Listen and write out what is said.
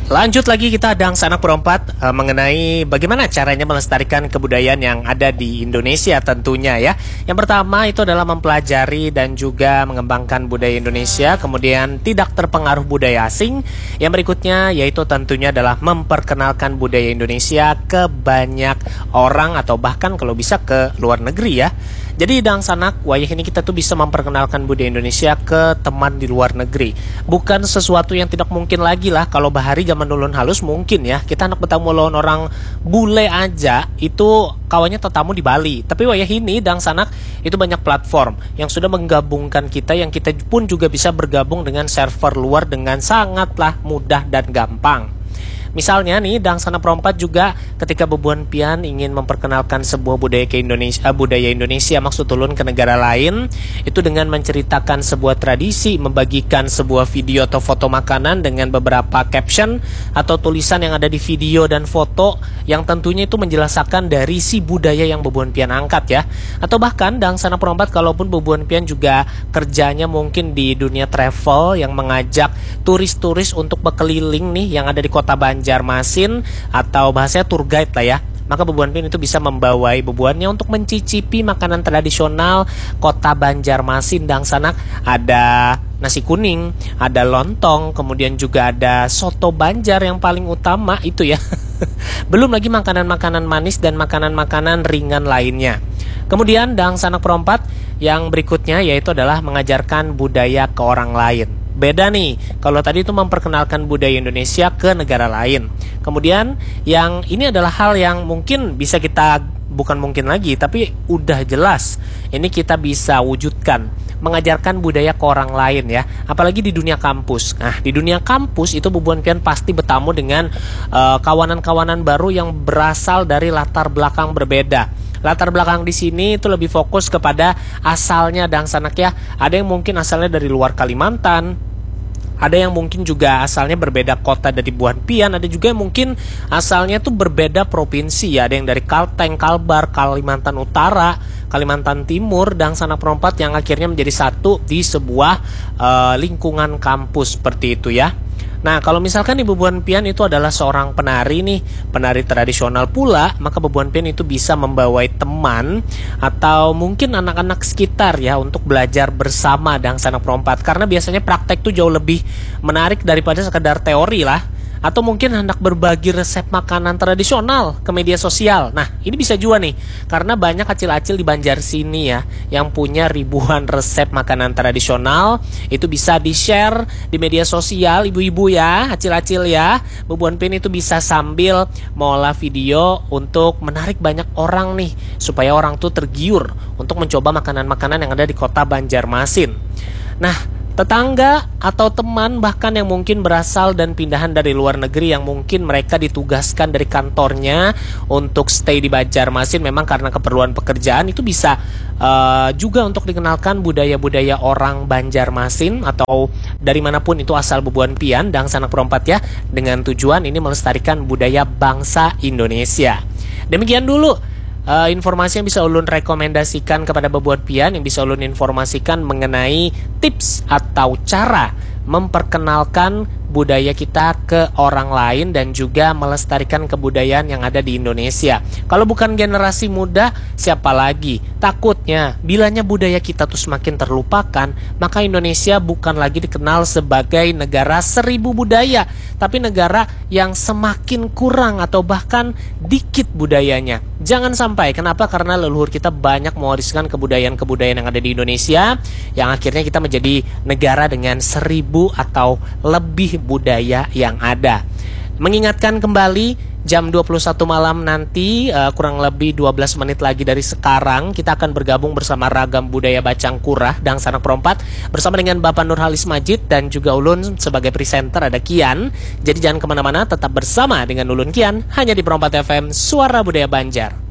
Lanjut lagi kita Dang Sanak Perompat mengenai bagaimana caranya melestarikan kebudayaan yang ada di Indonesia tentunya ya. Yang pertama itu adalah mempelajari dan juga mengembangkan budaya Indonesia, kemudian tidak terpengaruh budaya asing. Yang berikutnya yaitu tentunya adalah memperkenalkan budaya Indonesia ke banyak orang atau bahkan kalau bisa ke luar negeri ya. Jadi Dang Sanak, wayah ini kita tuh bisa memperkenalkan budaya Indonesia ke teman di luar negeri. Bukan sesuatu yang tidak mungkin lagi lah. Kalau bahari zaman dulu halus mungkin ya. Kita anak bertamu lawan orang bule aja itu kawannya tetamu di Bali. Tapi wayah ini Dang Sanak itu banyak platform yang sudah menggabungkan kita, yang kita pun juga bisa bergabung dengan server luar dengan sangatlah mudah dan gampang. Misalnya nih, Dang Sanak Perompat juga ketika Bebuan Pian ingin memperkenalkan sebuah budaya ke Indonesia, budaya Indonesia maksud ulun ke negara lain, itu dengan menceritakan sebuah tradisi, membagikan sebuah video atau foto makanan dengan beberapa caption atau tulisan yang ada di video dan foto yang tentunya itu menjelaskan dari si budaya yang Bebuan Pian angkat ya. Atau bahkan Dang Sanak Perompat kalaupun Bebuan Pian juga kerjanya mungkin di dunia travel yang mengajak turis-turis untuk berkeliling nih yang ada di kota Banjarmasin atau bahasanya tour guide lah ya. Maka Bebuan Pian itu bisa membawai bebuannya untuk mencicipi makanan tradisional kota Banjarmasin. Dang Sanak ada nasi kuning, ada lontong, kemudian juga ada soto Banjar yang paling utama itu ya. Belum lagi makanan-makanan manis dan makanan-makanan ringan lainnya. Kemudian Dang Sanak Perompat yang berikutnya yaitu adalah mengajarkan budaya ke orang lain. Beda nih, kalau tadi itu memperkenalkan budaya Indonesia ke negara lain. Kemudian yang ini adalah hal yang mungkin bisa kita, bukan mungkin lagi, tapi udah jelas ini kita bisa wujudkan, mengajarkan budaya ke orang lain ya. Apalagi di dunia kampus. Nah, di dunia kampus itu Bebuan Pian pasti bertamu dengan kawanan-kawanan baru yang berasal dari latar belakang berbeda. Latar belakang di sini itu lebih fokus kepada asalnya Dang Sanak ya. Ada yang mungkin asalnya dari luar Kalimantan, ada yang mungkin juga asalnya berbeda kota dari Bebuan Pian, ada juga yang mungkin asalnya tuh berbeda provinsi ya. Ada yang dari Kalteng, Kalbar, Kalimantan Utara, Kalimantan Timur, Dang Sanak Perompat yang akhirnya menjadi satu di sebuah lingkungan kampus seperti itu ya. Nah, kalau misalkan di Bebuan Pian itu adalah seorang penari nih, penari tradisional pula, maka Bebuan Pian itu bisa membawai teman atau mungkin anak-anak sekitar ya untuk belajar bersama Dang Sanak Perompat. Karena biasanya praktek tuh jauh lebih menarik daripada sekedar teori lah. Atau mungkin hendak berbagi resep makanan tradisional ke media sosial. Nah, ini bisa juga nih, karena banyak acil-acil di Banjar sini ya, yang punya ribuan resep makanan tradisional. Itu bisa di-share di media sosial, ibu-ibu ya, acil-acil ya. Bebuan Pian itu bisa sambil mengolah video untuk menarik banyak orang nih, supaya orang tuh tergiur untuk mencoba makanan-makanan yang ada di kota Banjarmasin. Nah, tetangga atau teman bahkan yang mungkin berasal dan pindahan dari luar negeri yang mungkin mereka ditugaskan dari kantornya untuk stay di Banjarmasin memang karena keperluan pekerjaan, itu bisa juga untuk dikenalkan budaya-budaya orang Banjarmasin atau dari manapun itu asal Bebuan Pian, Dang Sanak Perompat ya, dengan tujuan ini melestarikan budaya bangsa Indonesia. Demikian dulu informasi yang bisa ulun rekomendasikan kepada Bebuan Pian, yang bisa ulun informasikan mengenai tips atau cara memperkenalkan budaya kita ke orang lain dan juga melestarikan kebudayaan yang ada di Indonesia. Kalau bukan generasi muda, siapa lagi? Takutnya bilanya budaya kita tuh semakin terlupakan, maka Indonesia bukan lagi dikenal sebagai negara 1000 budaya, tapi negara yang semakin kurang atau bahkan dikit budayanya. Jangan sampai, kenapa? Karena leluhur kita banyak mewariskan kebudayaan-kebudayaan yang ada di Indonesia, yang akhirnya kita menjadi negara dengan 1000 atau lebih budaya yang ada. Mengingatkan kembali, jam 21 malam nanti, kurang lebih 12 menit lagi dari sekarang, kita akan bergabung bersama Ragam Budaya Bacang Kurah Dang Sanak Perompat bersama dengan Bapak Nurhalis Majid dan juga ulun sebagai presenter ada Kian. Jadi jangan kemana-mana, tetap bersama dengan ulun Kian hanya di Perompat FM, Suara Budaya Banjar.